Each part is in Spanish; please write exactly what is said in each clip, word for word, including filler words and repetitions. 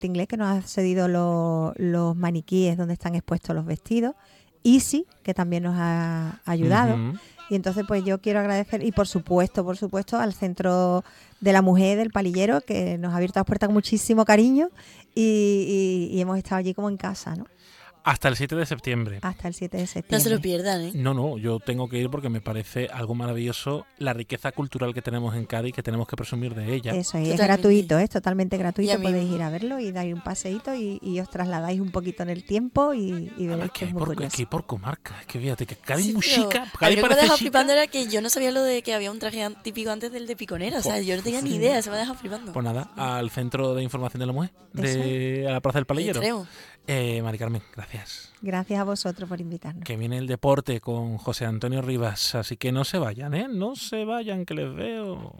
Corte Inglés, que nos ha cedido los, los maniquíes donde están expuestos los vestidos. Easy, que también nos ha ayudado. Uh-huh. Y entonces pues yo quiero agradecer, y por supuesto, por supuesto, al Centro de la Mujer del Palillero, que nos ha abierto las puertas con muchísimo cariño y, y, y hemos estado allí como en casa, ¿no? Hasta el siete de septiembre. Hasta el siete de septiembre. No se lo pierdan, ¿eh? No, no, yo tengo que ir porque me parece algo maravilloso la riqueza cultural que tenemos en Cádiz, que tenemos que presumir de ella. Eso es, es Totalmente. gratuito, es totalmente gratuito. Y a mí- Podéis ir a verlo y dais un paseíto y, y os trasladáis un poquito en el tiempo y, y Además, veréis que que hay es muy por, curioso. que hay por comarca, es que fíjate que Cádiz Sí, es muy pero chica, a mí Cádiz lo que me parece dejó chica. flipando era que yo no sabía lo de que había un traje an- típico antes del de Piconera. O sea, yo no tenía ni idea, se me ha dejado flipando. Pues nada, al Centro de Información de la Mujer, Eso de a la Plaza del Palillero. Extremo. Eh, Mari Carmen, gracias. Gracias a vosotros por invitarnos. Que viene el deporte con José Antonio Rivas, así que no se vayan, ¿eh? No se vayan, que les veo.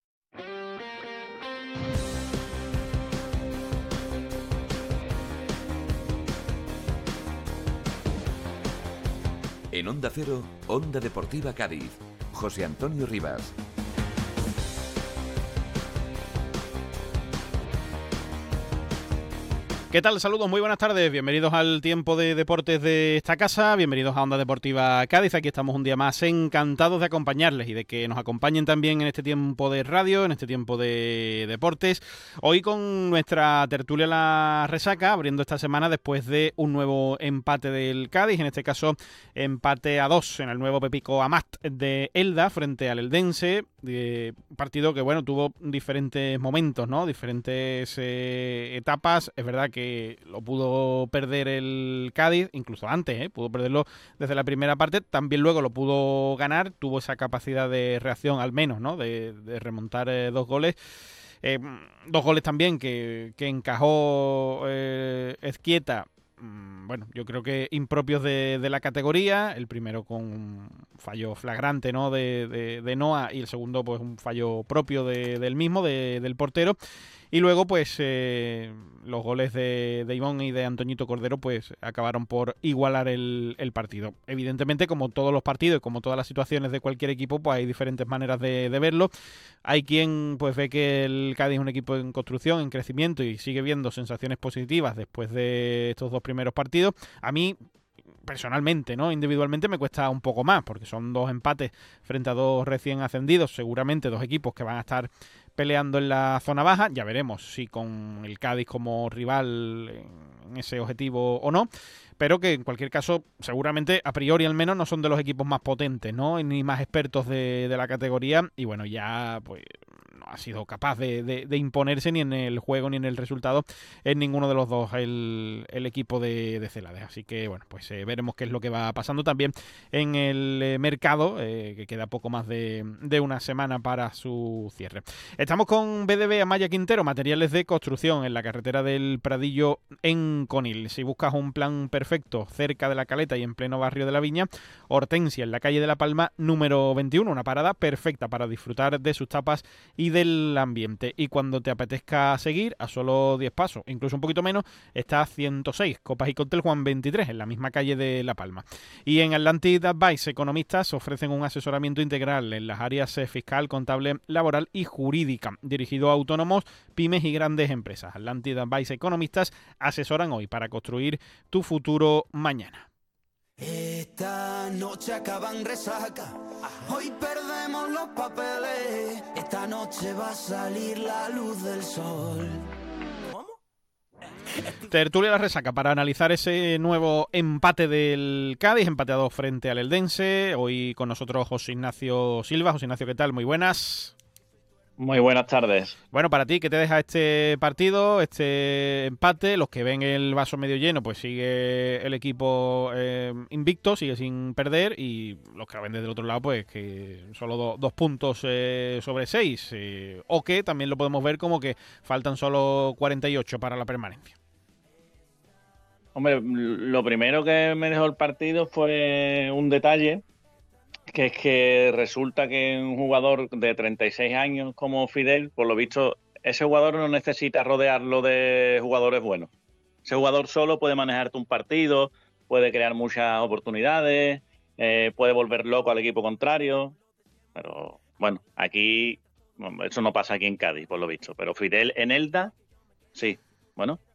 En Onda Cero, Onda Deportiva Cádiz. José Antonio Rivas. ¿Qué tal? Saludos, muy buenas tardes. Bienvenidos al tiempo de deportes de esta casa. Bienvenidos a Onda Deportiva Cádiz. Aquí estamos un día más encantados de acompañarles y de que nos acompañen también en este tiempo de radio, en este tiempo de deportes. Hoy con nuestra tertulia La Resaca, abriendo esta semana después de un nuevo empate del Cádiz. En este caso, empate a dos en el nuevo Pepico Amat de Elda frente al Eldense. Eh, partido que, bueno, tuvo diferentes momentos, ¿no? Diferentes eh, etapas. Es verdad que que lo pudo perder el Cádiz, incluso antes, ¿eh? Pudo perderlo desde la primera parte, también luego lo pudo ganar, tuvo esa capacidad de reacción al menos, ¿no? De, de remontar eh, dos goles. Eh, dos goles también que, que encajó eh, Ezquieta, bueno, yo creo que impropios de, de la categoría, el primero con un fallo flagrante, ¿no? de, de, de Noah, y el segundo pues un fallo propio de, del mismo, de, del portero. Y luego, pues, eh, los goles de, de Ivón y de Antoñito Cordero, pues, acabaron por igualar el, el partido. Evidentemente, como todos los partidos y como todas las situaciones de cualquier equipo, pues hay diferentes maneras de, de verlo. Hay quien, pues, ve que el Cádiz es un equipo en construcción, en crecimiento y sigue viendo sensaciones positivas después de estos dos primeros partidos. A mí, personalmente, ¿no? Individualmente me cuesta un poco más, porque son dos empates frente a dos recién ascendidos, seguramente dos equipos que van a estar peleando en la zona baja. Ya veremos si con el Cádiz como rival en ese objetivo o no, pero que en cualquier caso seguramente a priori al menos no son de los equipos más potentes, ¿no? Ni más expertos de, de la categoría, y bueno, ya pues no ha sido capaz de, de, de imponerse ni en el juego ni en el resultado en ninguno de los dos el, el equipo de, de Celades. Así que bueno, pues eh, veremos qué es lo que va pasando también en el eh, mercado, eh, que queda poco más de, de una semana para su cierre. Estamos con B D B Amaya Quintero, materiales de construcción en la carretera del Pradillo en Conil. Si buscas un plan perfecto cerca de la Caleta y en pleno barrio de la Viña, Hortensia en la calle de La Palma número veintiuno, una parada perfecta para disfrutar de sus tapas y del ambiente. Y cuando te apetezca seguir, a solo diez pasos, incluso un poquito menos, está ciento seis, Copas y Cóctel Juan veintitrés, en la misma calle de La Palma. Y en Atlantic Advice, economistas ofrecen un asesoramiento integral en las áreas fiscal, contable, laboral y jurídica, dirigido a autónomos, pymes y grandes empresas. Atlantic Advice Economistas asesoran hoy para construir tu futuro mañana. Esta noche acaban resaca, hoy perdemos los papeles, esta noche va a salir la luz del sol. Tertulia La Resaca para analizar ese nuevo empate del Cádiz, empateado frente al Eldense. Hoy con nosotros José Ignacio Silva. José Ignacio, ¿qué tal? Muy buenas. Muy buenas tardes. Bueno, para ti, ¿qué te deja este partido, este empate? Los que ven el vaso medio lleno, pues sigue el equipo eh, invicto, sigue sin perder, y los que lo ven desde el otro lado, pues que solo do, dos puntos eh, sobre seis, eh, o que también lo podemos ver como que faltan solo cuarenta y ocho para la permanencia. Hombre, lo primero que me dejó el partido fue un detalle, que es que resulta que un jugador de treinta y seis años como Fidel, por lo visto, ese jugador no necesita rodearlo de jugadores buenos. Ese jugador solo puede manejarte un partido, puede crear muchas oportunidades, eh, puede volver loco al equipo contrario. Pero bueno, aquí, eso no pasa aquí en Cádiz, por lo visto. Pero Fidel en Elda, sí. Bueno,